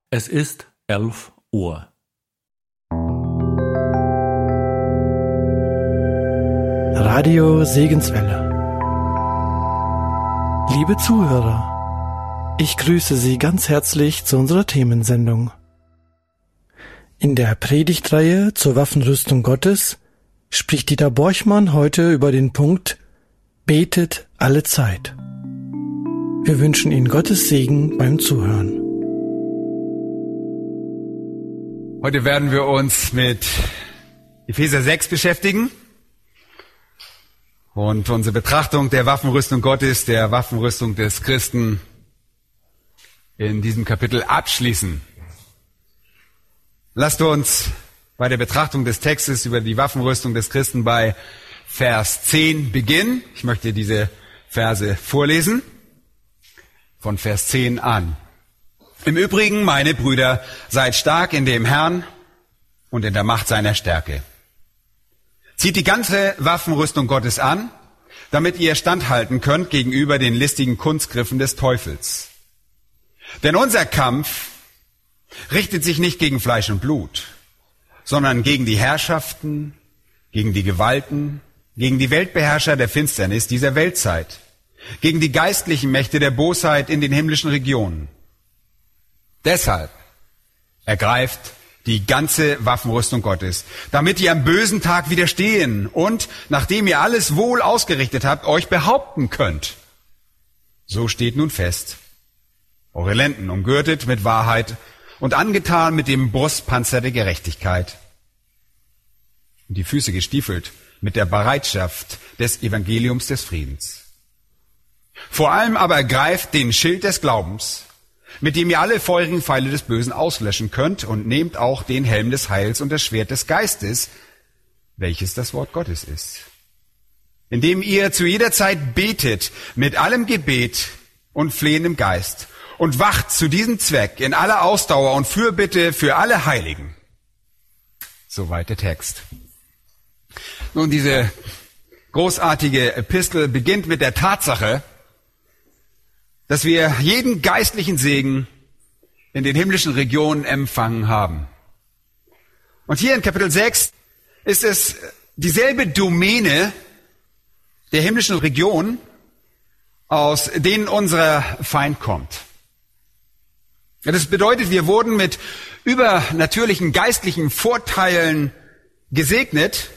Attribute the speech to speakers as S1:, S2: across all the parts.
S1: Es ist 11 Uhr.
S2: Radio Segenswelle. Liebe Zuhörer, ich grüße Sie ganz herzlich zu unserer Themensendung. In der Predigtreihe zur Waffenrüstung Gottes spricht Dieter Borchmann heute über den Punkt Betet alle Zeit. Wir wünschen Ihnen Gottes Segen beim Zuhören.
S3: Heute werden wir uns mit Epheser 6 beschäftigen und unsere Betrachtung der Waffenrüstung Gottes, der Waffenrüstung des Christen in diesem Kapitel abschließen. Lasst uns bei der Betrachtung des Textes über die Waffenrüstung des Christen bei Vers 10 beginnen. Ich möchte diese Verse vorlesen, von Vers 10 an. Im Übrigen, meine Brüder, seid stark in dem Herrn und in der Macht seiner Stärke. Zieht die ganze Waffenrüstung Gottes an, damit ihr standhalten könnt gegenüber den listigen Kunstgriffen des Teufels. Denn unser Kampf richtet sich nicht gegen Fleisch und Blut, sondern gegen die Herrschaften, gegen die Gewalten, gegen die Weltbeherrscher der Finsternis dieser Weltzeit, gegen die geistlichen Mächte der Bosheit in den himmlischen Regionen. Deshalb ergreift die ganze Waffenrüstung Gottes, damit ihr am bösen Tag widerstehen und, nachdem ihr alles wohl ausgerichtet habt, euch behaupten könnt. So steht nun fest: Eure Lenden umgürtet mit Wahrheit und angetan mit dem Brustpanzer der Gerechtigkeit und die Füße gestiefelt mit der Bereitschaft des Evangeliums des Friedens. Vor allem aber ergreift den Schild des Glaubens, mit dem ihr alle feurigen Pfeile des Bösen auslöschen könnt, und nehmt auch den Helm des Heils und das Schwert des Geistes, welches das Wort Gottes ist. Indem ihr zu jeder Zeit betet mit allem Gebet und Flehen im Geist und wacht zu diesem Zweck in aller Ausdauer und Fürbitte für alle Heiligen. Soweit der Text. Nun, diese großartige Epistel beginnt mit der Tatsache, dass wir jeden geistlichen Segen in den himmlischen Regionen empfangen haben. Und hier in Kapitel 6 ist es dieselbe Domäne der himmlischen Region, aus denen unser Feind kommt. Das bedeutet, wir wurden mit übernatürlichen geistlichen Vorteilen gesegnet,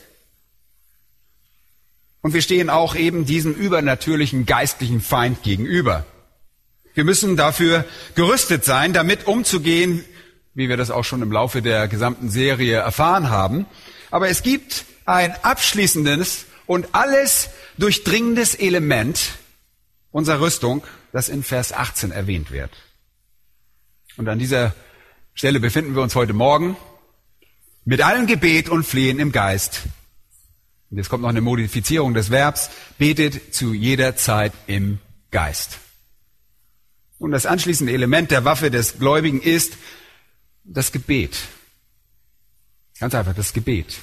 S3: und wir stehen auch eben diesem übernatürlichen geistlichen Feind gegenüber. Wir müssen dafür gerüstet sein, damit umzugehen, wie wir das auch schon im Laufe der gesamten Serie erfahren haben. Aber es gibt ein abschließendes und alles durchdringendes Element unserer Rüstung, das in Vers 18 erwähnt wird. Und an dieser Stelle befinden wir uns heute Morgen mit allem Gebet und Flehen im Geist. Und jetzt kommt noch eine Modifizierung des Verbs: betet zu jeder Zeit im Geist. Und das anschließende Element der Waffe des Gläubigen ist das Gebet. Ganz einfach, das Gebet.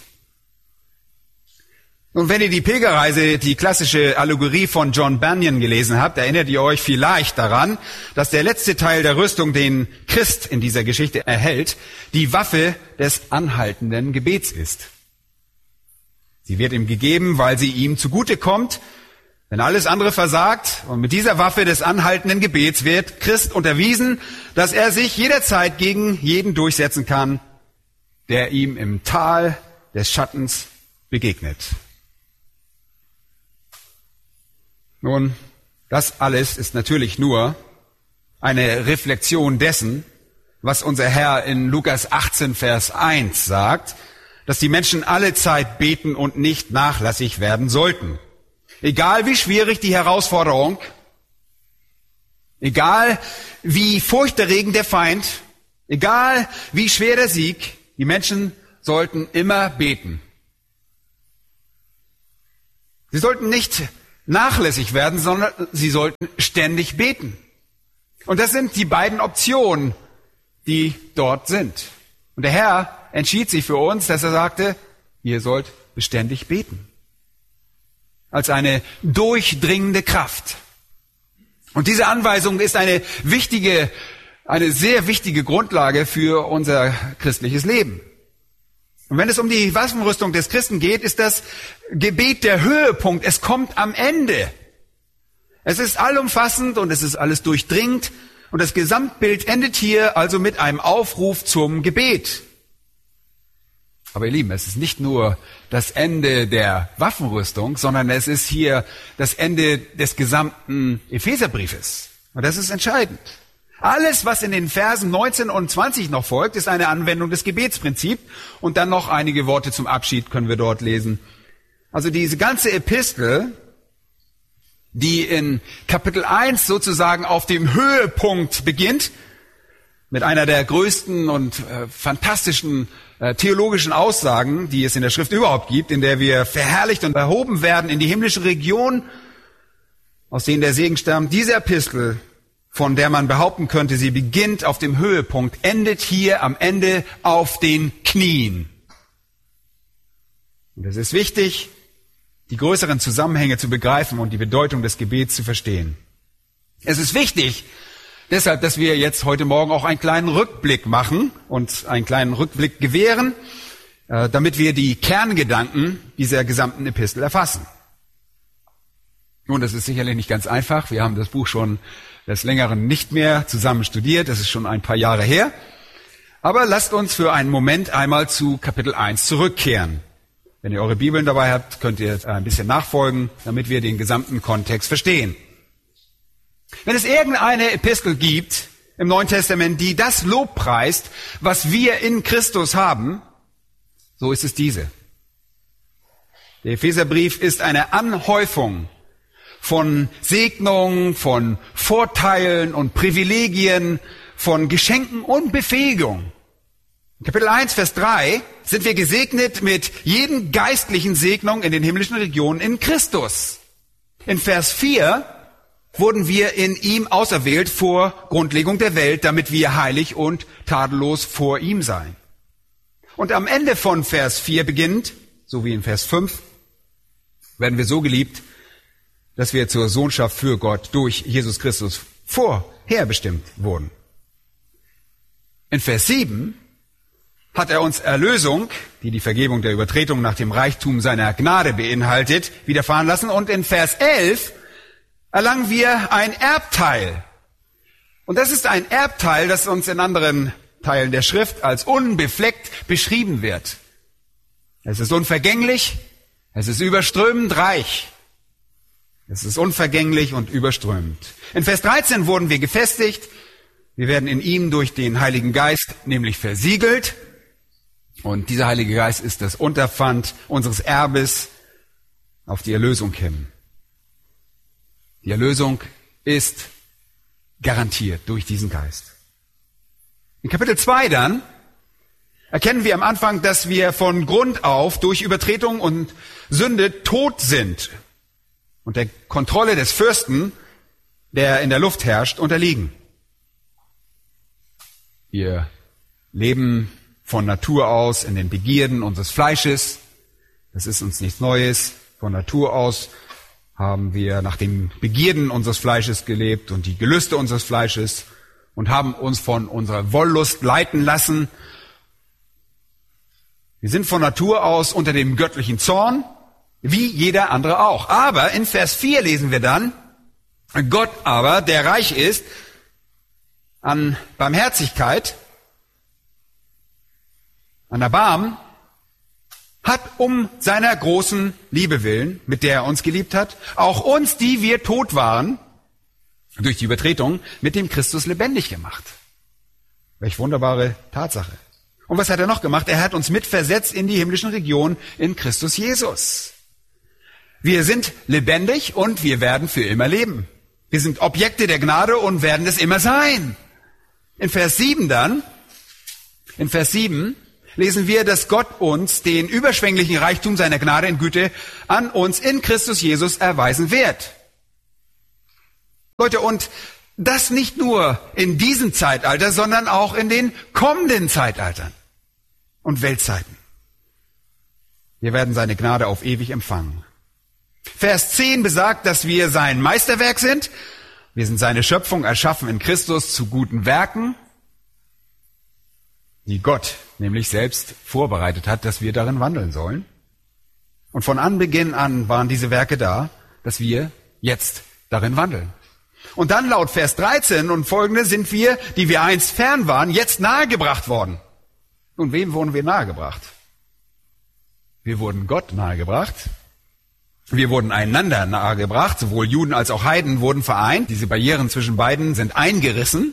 S3: Und wenn ihr die Pilgerreise, die klassische Allegorie von John Bunyan gelesen habt, erinnert ihr euch vielleicht daran, dass der letzte Teil der Rüstung, den Christ in dieser Geschichte erhält, die Waffe des anhaltenden Gebets ist. Sie wird ihm gegeben, weil sie ihm zugute kommt, wenn alles andere versagt. Und mit dieser Waffe des anhaltenden Gebets wird Christ unterwiesen, dass er sich jederzeit gegen jeden durchsetzen kann, der ihm im Tal des Schattens begegnet. Nun, das alles ist natürlich nur eine Reflexion dessen, was unser Herr in Lukas 18, Vers 1 sagt, dass die Menschen alle Zeit beten und nicht nachlässig werden sollten. Egal wie schwierig die Herausforderung, egal wie furchterregend der Feind, egal wie schwer der Sieg, die Menschen sollten immer beten. Sie sollten nicht nachlässig werden, sondern sie sollten ständig beten. Und das sind die beiden Optionen, die dort sind. Und der Herr entschied sich für uns, dass er sagte, ihr sollt beständig beten. Als eine durchdringende Kraft. Und diese Anweisung ist eine wichtige eine sehr wichtige Grundlage für unser christliches Leben. Und wenn es um die Waffenrüstung des Christen geht, ist das Gebet der Höhepunkt. Es kommt am Ende. Es ist allumfassend und es ist alles durchdringend. Und das Gesamtbild endet hier also mit einem Aufruf zum Gebet. Aber ihr Lieben, es ist nicht nur das Ende der Waffenrüstung, sondern es ist hier das Ende des gesamten Epheserbriefes. Und das ist entscheidend. Alles, was in den Versen 19 und 20 noch folgt, ist eine Anwendung des Gebetsprinzips. Und dann noch einige Worte zum Abschied können wir dort lesen. Also diese ganze Epistel, die in Kapitel 1 sozusagen auf dem Höhepunkt beginnt, mit einer der größten und fantastischen theologischen Aussagen, die es in der Schrift überhaupt gibt, in der wir verherrlicht und erhoben werden in die himmlische Region, aus denen der Segen stammt. Diese Epistel, von der man behaupten könnte, sie beginnt auf dem Höhepunkt, endet hier am Ende auf den Knien. Und es ist wichtig, die größeren Zusammenhänge zu begreifen und die Bedeutung des Gebets zu verstehen. Es ist wichtig, deshalb, dass wir jetzt heute Morgen auch einen kleinen Rückblick machen und einen kleinen Rückblick gewähren, damit wir die Kerngedanken dieser gesamten Epistel erfassen. Nun, das ist sicherlich nicht ganz einfach. Wir haben das Buch schon des Längeren nicht mehr zusammen studiert. Das ist schon ein paar Jahre her. Aber lasst uns für einen Moment einmal zu Kapitel 1 zurückkehren. Wenn ihr eure Bibeln dabei habt, könnt ihr ein bisschen nachfolgen, damit wir den gesamten Kontext verstehen. Wenn es irgendeine Epistel gibt im Neuen Testament, die das Lob preist, was wir in Christus haben, so ist es diese. Der Epheserbrief ist eine Anhäufung von Segnungen, von Vorteilen und Privilegien, von Geschenken und Befähigung. In Kapitel 1, Vers 3 sind wir gesegnet mit jeden geistlichen Segnung in den himmlischen Regionen in Christus. In Vers 4 wurden wir in ihm auserwählt vor Grundlegung der Welt, damit wir heilig und tadellos vor ihm seien. Und am Ende von Vers 4 beginnt, so wie in Vers 5, werden wir so geliebt, dass wir zur Sohnschaft für Gott durch Jesus Christus vorherbestimmt wurden. In Vers 7 hat er uns Erlösung, die die Vergebung der Übertretung nach dem Reichtum seiner Gnade beinhaltet, widerfahren lassen. Und in Vers 11 erlangen wir ein Erbteil. Und das ist ein Erbteil, das uns in anderen Teilen der Schrift als unbefleckt beschrieben wird. Es ist unvergänglich, es ist überströmend reich. Es ist unvergänglich und überströmend. In Vers 13 wurden wir gefestigt. Wir werden in ihm durch den Heiligen Geist nämlich versiegelt. Und dieser Heilige Geist ist das Unterpfand unseres Erbes auf die Erlösung hin. Die Erlösung ist garantiert durch diesen Geist. In Kapitel 2 dann erkennen wir am Anfang, dass wir von Grund auf durch Übertretung und Sünde tot sind und der Kontrolle des Fürsten, der in der Luft herrscht, unterliegen. Wir leben von Natur aus in den Begierden unseres Fleisches. Das ist uns nichts Neues. Von Natur aus haben wir nach den Begierden unseres Fleisches gelebt und die Gelüste unseres Fleisches und haben uns von unserer Wollust leiten lassen. Wir sind von Natur aus unter dem göttlichen Zorn, wie jeder andere auch. Aber in Vers 4 lesen wir dann, Gott aber, der reich ist an Barmherzigkeit, an Erbarmen, hat um seiner großen Liebe willen, mit der er uns geliebt hat, auch uns, die wir tot waren, durch die Übertretung, mit dem Christus lebendig gemacht. Welch wunderbare Tatsache. Und was hat er noch gemacht? Er hat uns mitversetzt in die himmlischen Regionen in Christus Jesus. Wir sind lebendig und wir werden für immer leben. Wir sind Objekte der Gnade und werden es immer sein. In Vers 7 lesen wir, dass Gott uns den überschwänglichen Reichtum seiner Gnade und Güte an uns in Christus Jesus erweisen wird. Leute, und das nicht nur in diesem Zeitalter, sondern auch in den kommenden Zeitaltern und Weltzeiten. Wir werden seine Gnade auf ewig empfangen. Vers 10 besagt, dass wir sein Meisterwerk sind. Wir sind seine Schöpfung, erschaffen in Christus zu guten Werken, die Gott nämlich selbst vorbereitet hat, dass wir darin wandeln sollen. Und von Anbeginn an waren diese Werke da, dass wir jetzt darin wandeln. Und dann laut Vers 13 und folgende sind wir, die wir einst fern waren, jetzt nahegebracht worden. Und wem wurden wir nahegebracht? Wir wurden Gott nahegebracht. Wir wurden einander nahegebracht. Sowohl Juden als auch Heiden wurden vereint. Diese Barrieren zwischen beiden sind eingerissen.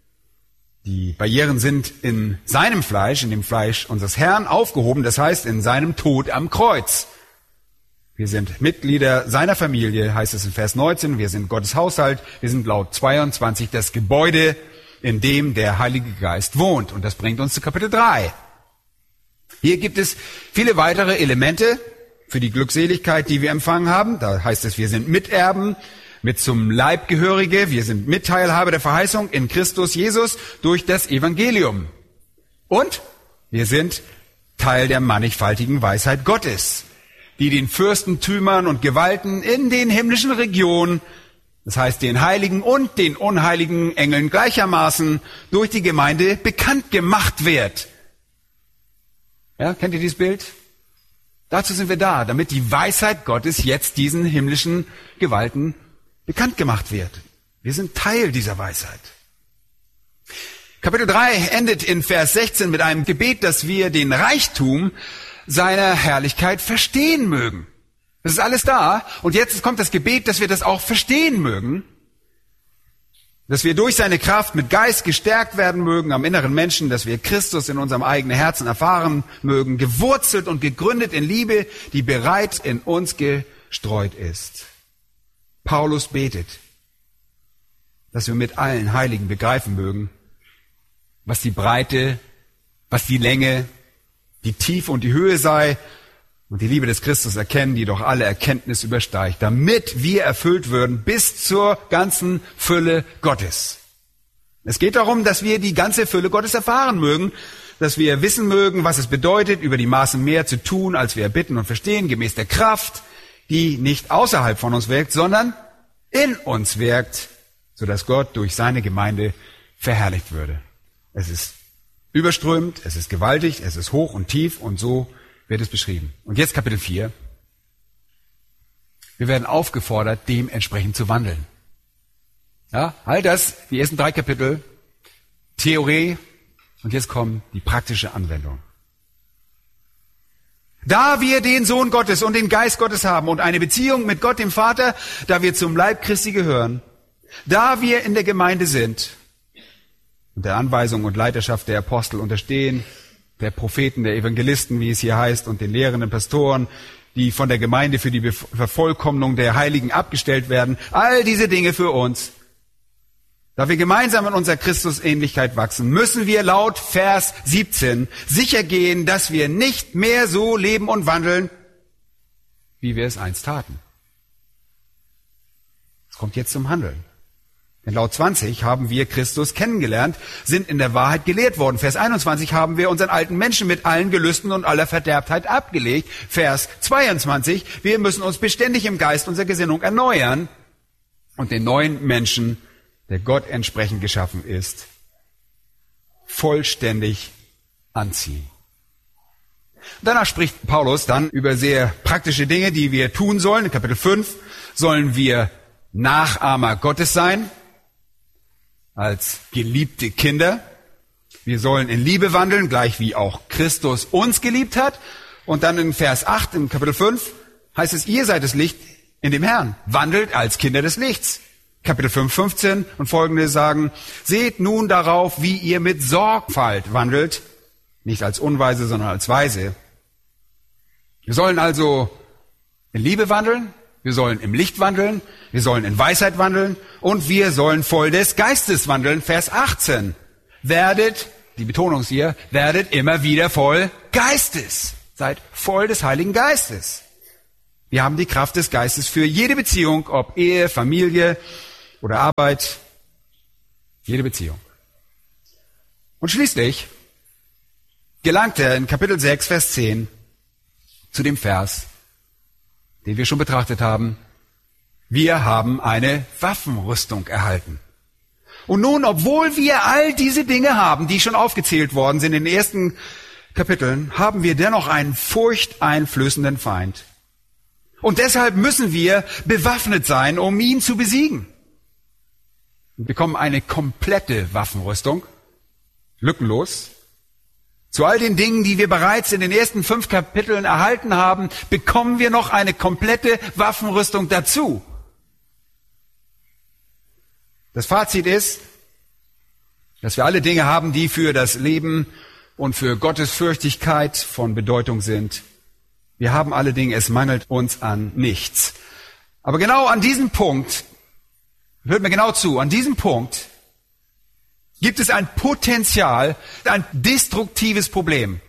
S3: Die Barrieren sind in seinem Fleisch, in dem Fleisch unseres Herrn aufgehoben. Das heißt, in seinem Tod am Kreuz. Wir sind Mitglieder seiner Familie, heißt es in Vers 19. Wir sind Gottes Haushalt. Wir sind laut 22 das Gebäude, in dem der Heilige Geist wohnt. Und das bringt uns zu Kapitel 3. Hier gibt es viele weitere Elemente für die Glückseligkeit, die wir empfangen haben. Da heißt es, wir sind Miterben, mit zum Leibgehörige. Wir sind Mitteilhaber der Verheißung in Christus Jesus durch das Evangelium. Und wir sind Teil der mannigfaltigen Weisheit Gottes, die den Fürstentümern und Gewalten in den himmlischen Regionen, das heißt den heiligen und den unheiligen Engeln gleichermaßen, durch die Gemeinde bekannt gemacht wird. Ja, kennt ihr dieses Bild? Dazu sind wir da, damit die Weisheit Gottes jetzt diesen himmlischen Gewalten bekannt gemacht wird. Wir sind Teil dieser Weisheit. Kapitel 3 endet in Vers 16 mit einem Gebet, dass wir den Reichtum seiner Herrlichkeit verstehen mögen. Das ist alles da. Und jetzt kommt das Gebet, dass wir das auch verstehen mögen. Dass wir durch seine Kraft mit Geist gestärkt werden mögen am inneren Menschen, dass wir Christus in unserem eigenen Herzen erfahren mögen, gewurzelt und gegründet in Liebe, die bereits in uns gestreut ist. Paulus betet, dass wir mit allen Heiligen begreifen mögen, was die Breite, was die Länge, die Tiefe und die Höhe sei und die Liebe des Christus erkennen, die doch alle Erkenntnis übersteigt, damit wir erfüllt würden bis zur ganzen Fülle Gottes. Es geht darum, dass wir die ganze Fülle Gottes erfahren mögen, dass wir wissen mögen, was es bedeutet, über die Maßen mehr zu tun, als wir erbitten und verstehen, gemäß der Kraft, die nicht außerhalb von uns wirkt, sondern in uns wirkt, sodass Gott durch seine Gemeinde verherrlicht würde. Es ist überströmend, es ist gewaltig, es ist hoch und tief und so wird es beschrieben. Und jetzt Kapitel 4. Wir werden aufgefordert, dementsprechend zu wandeln. Ja, all das, die ersten 3 Kapitel, Theorie, und jetzt kommt die praktische Anwendung. Da wir den Sohn Gottes und den Geist Gottes haben und eine Beziehung mit Gott dem Vater, da wir zum Leib Christi gehören, da wir in der Gemeinde sind und der Anweisung und Leiterschaft der Apostel unterstehen, der Propheten, der Evangelisten, wie es hier heißt, und den lehrenden Pastoren, die von der Gemeinde für die Vervollkommnung der Heiligen abgestellt werden, all diese Dinge für uns. Da wir gemeinsam in unserer Christusähnlichkeit wachsen, müssen wir laut Vers 17 sicher gehen, dass wir nicht mehr so leben und wandeln, wie wir es einst taten. Es kommt jetzt zum Handeln. Denn laut 20 haben wir Christus kennengelernt, sind in der Wahrheit gelehrt worden. Vers 21 haben wir unseren alten Menschen mit allen Gelüsten und aller Verderbtheit abgelegt. Vers 22, wir müssen uns beständig im Geist unserer Gesinnung erneuern und den neuen Menschen, der Gott entsprechend geschaffen ist, vollständig anziehen. Danach spricht Paulus dann über sehr praktische Dinge, die wir tun sollen. In Kapitel 5 sollen wir Nachahmer Gottes sein, als geliebte Kinder. Wir sollen in Liebe wandeln, gleich wie auch Christus uns geliebt hat. Und dann in Vers 8 im Kapitel 5 heißt es, ihr seid das Licht in dem Herrn, wandelt als Kinder des Lichts. Kapitel 5, 15 und folgende sagen, seht nun darauf, wie ihr mit Sorgfalt wandelt, nicht als Unweise, sondern als Weise. Wir sollen also in Liebe wandeln, wir sollen im Licht wandeln, wir sollen in Weisheit wandeln und wir sollen voll des Geistes wandeln. Vers 18. Werdet, die Betonung ist hier, werdet immer wieder voll Geistes. Seid voll des Heiligen Geistes. Wir haben die Kraft des Geistes für jede Beziehung, ob Ehe, Familie oder Arbeit, jede Beziehung. Und schließlich gelangt er in Kapitel 6, Vers 10 zu dem Vers, den wir schon betrachtet haben. Wir haben eine Waffenrüstung erhalten. Und nun, obwohl wir all diese Dinge haben, die schon aufgezählt worden sind in den ersten Kapiteln, haben wir dennoch einen furchteinflößenden Feind. Und deshalb müssen wir bewaffnet sein, um ihn zu besiegen. Wir bekommen eine komplette Waffenrüstung, lückenlos. Zu all den Dingen, die wir bereits in den ersten 5 Kapiteln erhalten haben, bekommen wir noch eine komplette Waffenrüstung dazu. Das Fazit ist, dass wir alle Dinge haben, die für das Leben und für Gottesfürchtigkeit von Bedeutung sind. Wir haben alle Dinge, es mangelt uns an nichts. Aber genau an diesem Punkt, hört mir genau zu, an diesem Punkt gibt es ein Potenzial, ein destruktives Problem.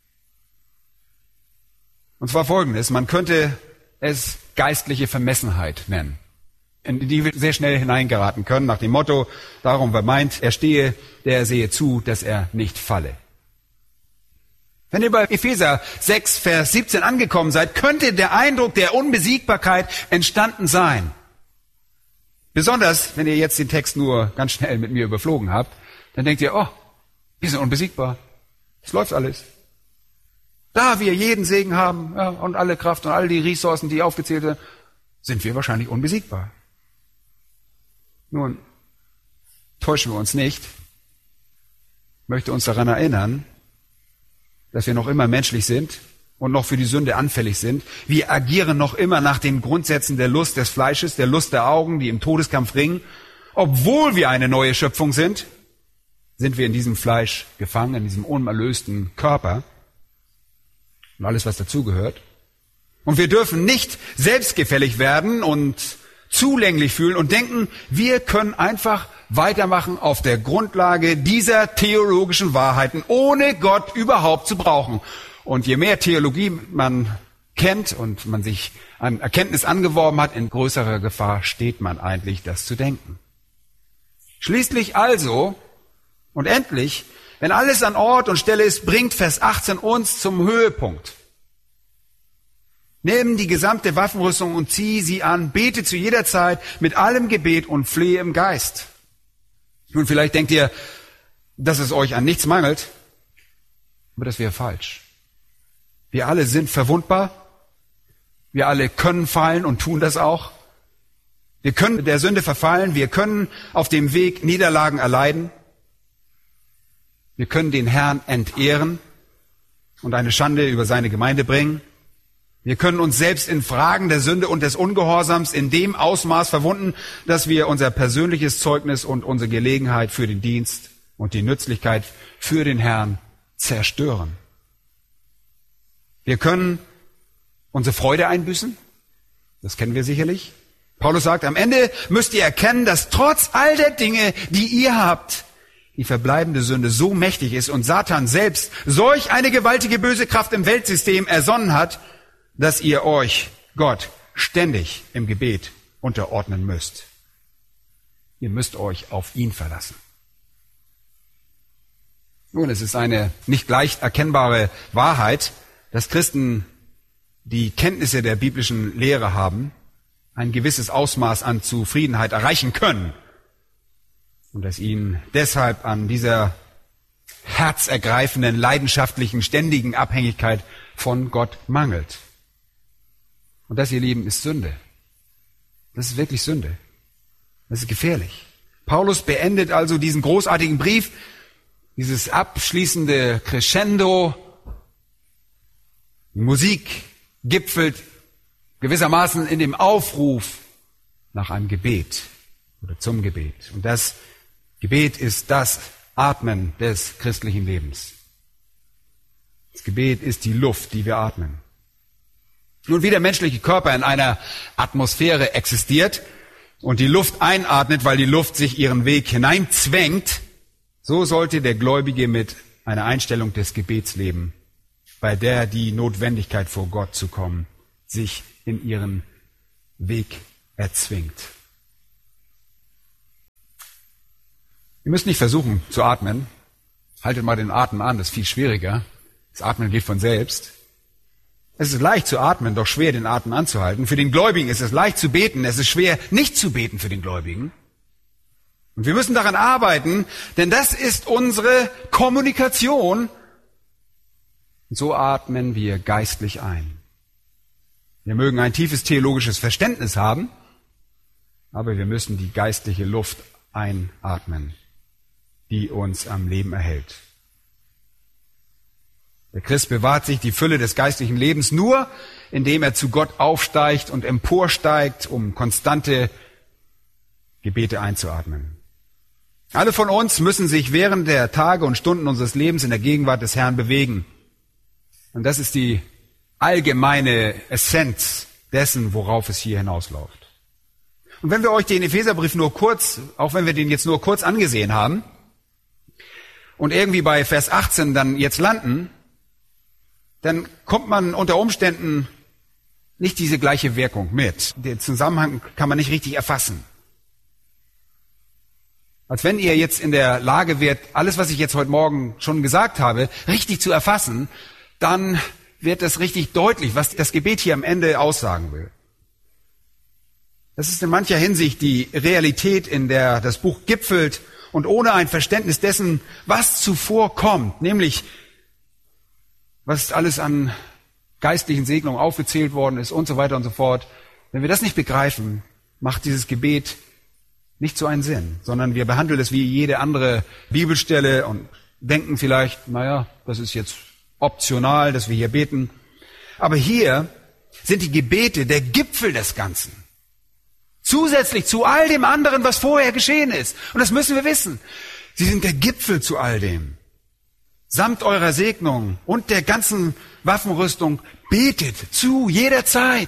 S3: Und zwar folgendes, man könnte es geistliche Vermessenheit nennen, in die wir sehr schnell hineingeraten können, nach dem Motto, darum wer meint, er stehe, der sehe zu, dass er nicht falle. Wenn ihr bei Epheser 6, Vers 17 angekommen seid, könnte der Eindruck der Unbesiegbarkeit entstanden sein. Besonders, wenn ihr jetzt den Text nur ganz schnell mit mir überflogen habt, dann denkt ihr, oh, wir sind unbesiegbar. Es läuft alles. Da wir jeden Segen haben, ja, und alle Kraft und all die Ressourcen, die aufgezählt sind, sind wir wahrscheinlich unbesiegbar. Nun, täuschen wir uns nicht. Ich möchte uns daran erinnern, dass wir noch immer menschlich sind und noch für die Sünde anfällig sind. Wir agieren noch immer nach den Grundsätzen der Lust des Fleisches, der Lust der Augen, die im Todeskampf ringen. Obwohl wir eine neue Schöpfung sind wir in diesem Fleisch gefangen, in diesem unerlösten Körper und alles, was dazugehört. Und wir dürfen nicht selbstgefällig werden und zulänglich fühlen und denken, wir können einfach weitermachen auf der Grundlage dieser theologischen Wahrheiten, ohne Gott überhaupt zu brauchen. Und je mehr Theologie man kennt und man sich an Erkenntnis angeworben hat, in größerer Gefahr steht man eigentlich, das zu denken. Schließlich also und endlich, wenn alles an Ort und Stelle ist, bringt Vers 18 uns zum Höhepunkt. Nimm die gesamte Waffenrüstung und zieh sie an, bete zu jeder Zeit mit allem Gebet und flehe im Geist. Nun, vielleicht denkt ihr, dass es euch an nichts mangelt, aber das wäre falsch. Wir alle sind verwundbar, wir alle können fallen und tun das auch. Wir können der Sünde verfallen, wir können auf dem Weg Niederlagen erleiden. Wir können den Herrn entehren und eine Schande über seine Gemeinde bringen. Wir können uns selbst in Fragen der Sünde und des Ungehorsams in dem Ausmaß verwunden, dass wir unser persönliches Zeugnis und unsere Gelegenheit für den Dienst und die Nützlichkeit für den Herrn zerstören. Wir können unsere Freude einbüßen. Das kennen wir sicherlich. Paulus sagt, am Ende müsst ihr erkennen, dass trotz all der Dinge, die ihr habt, die verbleibende Sünde so mächtig ist und Satan selbst solch eine gewaltige böse Kraft im Weltsystem ersonnen hat, dass ihr euch Gott ständig im Gebet unterordnen müsst. Ihr müsst euch auf ihn verlassen. Nun, es ist eine nicht leicht erkennbare Wahrheit, dass Christen, die Kenntnisse der biblischen Lehre haben, ein gewisses Ausmaß an Zufriedenheit erreichen können. Und dass ihnen deshalb an dieser herzergreifenden, leidenschaftlichen, ständigen Abhängigkeit von Gott mangelt. Und das, ihr Lieben, ist Sünde. Das ist wirklich Sünde. Das ist gefährlich. Paulus beendet also diesen großartigen Brief, dieses abschließende Crescendo. Die Musik gipfelt gewissermaßen in dem Aufruf nach einem Gebet oder zum Gebet. Und das Gebet ist das Atmen des christlichen Lebens. Das Gebet ist die Luft, die wir atmen. Nun, wie der menschliche Körper in einer Atmosphäre existiert und die Luft einatmet, weil die Luft sich ihren Weg hineinzwängt, so sollte der Gläubige mit einer Einstellung des Gebets leben, bei der die Notwendigkeit vor Gott zu kommen sich in ihren Weg erzwingt. Ihr müsst nicht versuchen zu atmen. Haltet mal den Atem an, das ist viel schwieriger. Das Atmen geht von selbst. Es ist leicht zu atmen, doch schwer den Atem anzuhalten. Für den Gläubigen ist es leicht zu beten, es ist schwer nicht zu beten für den Gläubigen. Und wir müssen daran arbeiten, denn das ist unsere Kommunikation. Und so atmen wir geistlich ein. Wir mögen ein tiefes theologisches Verständnis haben, aber wir müssen die geistliche Luft einatmen, die uns am Leben erhält. Der Christ bewahrt sich die Fülle des geistlichen Lebens nur, indem er zu Gott aufsteigt und emporsteigt, um konstante Gebete einzuatmen. Alle von uns müssen sich während der Tage und Stunden unseres Lebens in der Gegenwart des Herrn bewegen. Und das ist die allgemeine Essenz dessen, worauf es hier hinausläuft. Und wenn wir euch den Epheserbrief nur kurz, auch wenn wir den jetzt nur kurz angesehen haben und irgendwie bei Vers 18 dann jetzt landen, dann kommt man unter Umständen nicht diese gleiche Wirkung mit. Den Zusammenhang kann man nicht richtig erfassen. Als wenn ihr jetzt in der Lage wärt, alles, was ich jetzt heute Morgen schon gesagt habe, richtig zu erfassen, dann wird das richtig deutlich, was das Gebet hier am Ende aussagen will. Das ist in mancher Hinsicht die Realität, in der das Buch gipfelt und ohne ein Verständnis dessen, was zuvor kommt, nämlich was alles an geistlichen Segnungen aufgezählt worden ist und so weiter und so fort. Wenn wir das nicht begreifen, macht dieses Gebet nicht so einen Sinn, sondern wir behandeln es wie jede andere Bibelstelle und denken vielleicht, naja, das ist jetzt optional, dass wir hier beten. Aber hier sind die Gebete der Gipfel des Ganzen. Zusätzlich zu all dem anderen, was vorher geschehen ist. Und das müssen wir wissen. Sie sind der Gipfel zu all dem. Samt eurer Segnung und der ganzen Waffenrüstung betet zu jeder Zeit.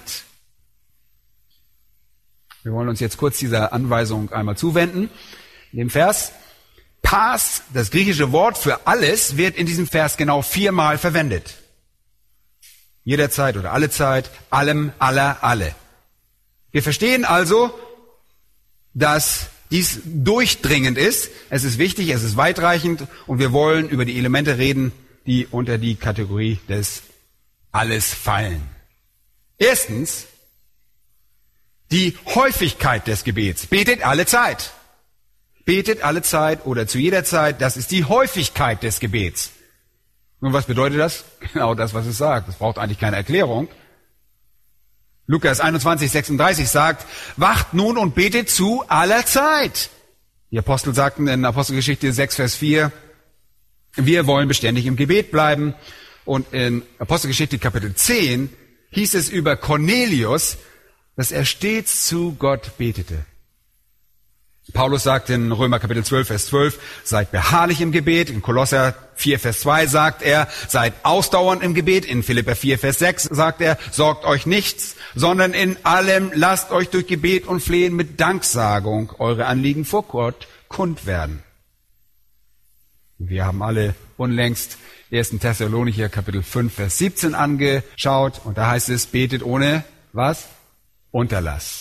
S3: Wir wollen uns jetzt kurz dieser Anweisung einmal zuwenden. In dem Vers Pas, das griechische Wort für alles, wird in diesem Vers genau 4-mal verwendet. Jederzeit oder alle Zeit, allem, aller, alle. Wir verstehen also, dass dies durchdringend ist. Es ist wichtig, es ist weitreichend und wir wollen über die Elemente reden, die unter die Kategorie des Alles fallen. Erstens, die Häufigkeit des Gebets. Betet alle Zeit. Betet alle Zeit oder zu jeder Zeit, das ist die Häufigkeit des Gebets. Nun, was bedeutet das? Genau das, was es sagt. Das braucht eigentlich keine Erklärung. Lukas 21,36 sagt, wacht nun und betet zu aller Zeit. Die Apostel sagten in Apostelgeschichte 6, Vers 4, wir wollen beständig im Gebet bleiben. Und in Apostelgeschichte Kapitel 10 hieß es über Cornelius, dass er stets zu Gott betete. Paulus sagt in Römer Kapitel 12, Vers 12, seid beharrlich im Gebet. In Kolosser 4, Vers 2 sagt er, seid ausdauernd im Gebet. In Philipper 4, Vers 6 sagt er, sorgt euch nichts, sondern in allem lasst euch durch Gebet und Flehen mit Danksagung eure Anliegen vor Gott kund werden. Wir haben alle unlängst 1. Thessalonicher Kapitel 5, Vers 17 angeschaut. Und da heißt es, betet ohne was? Unterlass.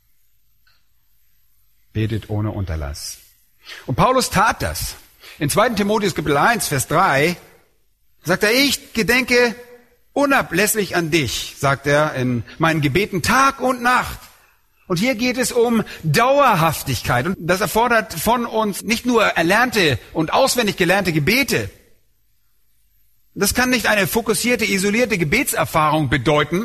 S3: Betet ohne Unterlass. Und Paulus tat das. In 2. Timotheus Kapitel 1, Vers 3 sagt er, ich gedenke unablässig an dich, sagt er in meinen Gebeten Tag und Nacht. Und hier geht es um Dauerhaftigkeit. Und das erfordert von uns nicht nur erlernte und auswendig gelernte Gebete. Das kann nicht eine fokussierte, isolierte Gebetserfahrung bedeuten.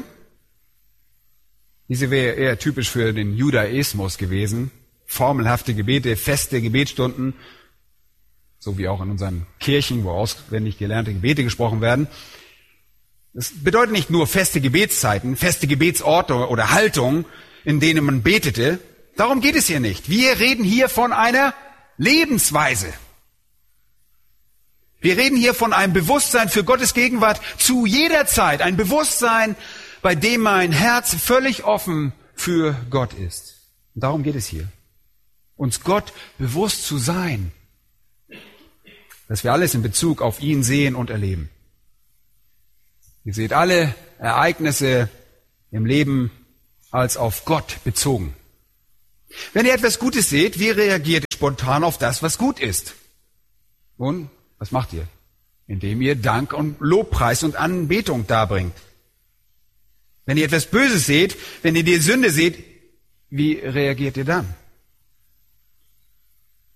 S3: Diese wäre eher typisch für den Judaismus gewesen. Formelhafte Gebete, feste Gebetsstunden, so wie auch in unseren Kirchen, wo auswendig gelernte Gebete gesprochen werden. Das bedeutet nicht nur feste Gebetszeiten, feste Gebetsorte oder Haltungen, in denen man betete. Darum geht es hier nicht. Wir reden hier von einer Lebensweise. Wir reden hier von einem Bewusstsein für Gottes Gegenwart zu jeder Zeit. Ein Bewusstsein, bei dem mein Herz völlig offen für Gott ist. Und darum geht es hier. Uns Gott bewusst zu sein, dass wir alles in Bezug auf ihn sehen und erleben. Ihr seht alle Ereignisse im Leben als auf Gott bezogen. Wenn ihr etwas Gutes seht, wie reagiert ihr spontan auf das, was gut ist? Und was macht ihr? Indem ihr Dank und Lobpreis und Anbetung darbringt. Wenn ihr etwas Böses seht, wenn ihr die Sünde seht, wie reagiert ihr dann?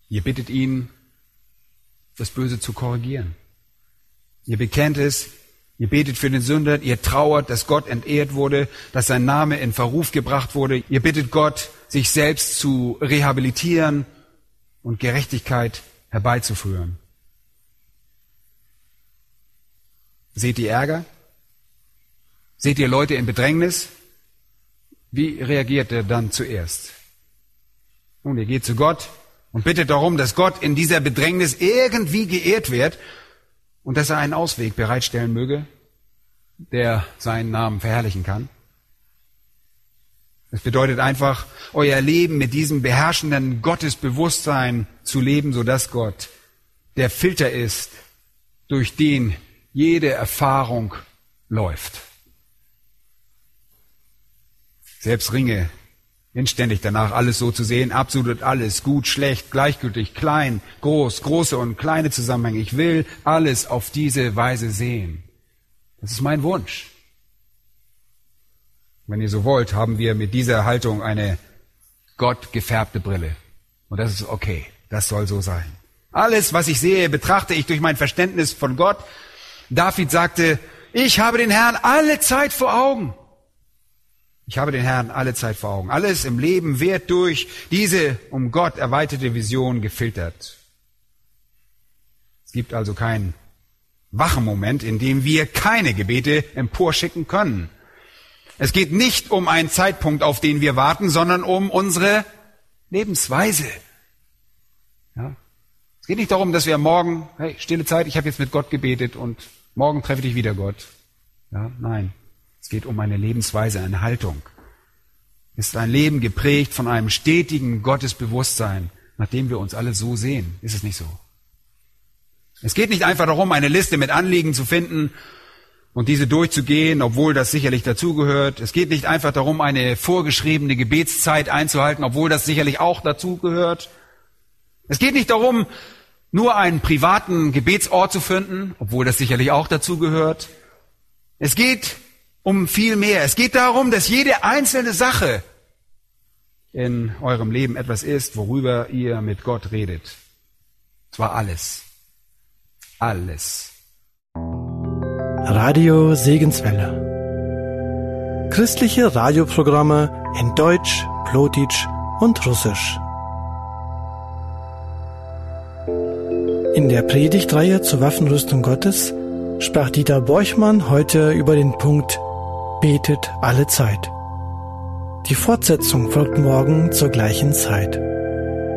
S3: Ihr bittet ihn, das Böse zu korrigieren. Ihr bekennt es, ihr betet für den Sünder, ihr trauert, dass Gott entehrt wurde, dass sein Name in Verruf gebracht wurde. Ihr bittet Gott, sich selbst zu rehabilitieren und Gerechtigkeit herbeizuführen. Seht ihr Ärger? Seht ihr Leute in Bedrängnis? Wie reagiert er dann zuerst? Nun, ihr geht zu Gott und bittet darum, dass Gott in dieser Bedrängnis irgendwie geehrt wird und dass er einen Ausweg bereitstellen möge, der seinen Namen verherrlichen kann. Es bedeutet einfach, euer Leben mit diesem beherrschenden Gottesbewusstsein zu leben, sodass Gott der Filter ist, durch den jede Erfahrung läuft. Selbst ringe inständig danach, alles so zu sehen, absolut alles, gut, schlecht, gleichgültig, klein, groß, große und kleine Zusammenhänge. Ich will alles auf diese Weise sehen. Das ist mein Wunsch. Wenn ihr so wollt, haben wir mit dieser Haltung eine gottgefärbte Brille. Und das ist okay. Das soll so sein. Alles, was ich sehe, betrachte ich durch mein Verständnis von Gott. David sagte, ich habe den Herrn alle Zeit vor Augen. Ich habe den Herrn alle Zeit vor Augen. Alles im Leben wird durch diese um Gott erweiterte Vision gefiltert. Es gibt also keinen wachen Moment, in dem wir keine Gebete emporschicken können. Es geht nicht um einen Zeitpunkt, auf den wir warten, sondern um unsere Lebensweise. Ja? Es geht nicht darum, dass wir morgen, hey, stille Zeit, ich habe jetzt mit Gott gebetet und morgen treffe ich wieder Gott. Ja, nein, es geht um eine Lebensweise, eine Haltung. Es ist ein Leben geprägt von einem stetigen Gottesbewusstsein, nachdem wir uns alle so sehen. Ist es nicht so? Es geht nicht einfach darum, eine Liste mit Anliegen zu finden und diese durchzugehen, obwohl das sicherlich dazugehört. Es geht nicht einfach darum, eine vorgeschriebene Gebetszeit einzuhalten, obwohl das sicherlich auch dazugehört. Es geht nicht darum, nur einen privaten Gebetsort zu finden, obwohl das sicherlich auch dazugehört. Es geht um viel mehr. Es geht darum, dass jede einzelne Sache in eurem Leben etwas ist, worüber ihr mit Gott redet. Zwar alles. Alles.
S2: Radio Segenswelle. Christliche Radioprogramme in Deutsch, Plotitsch und Russisch. In der Predigtreihe zur Waffenrüstung Gottes sprach Dieter Borchmann heute über den Punkt Betet alle Zeit. Die Fortsetzung folgt morgen zur gleichen Zeit.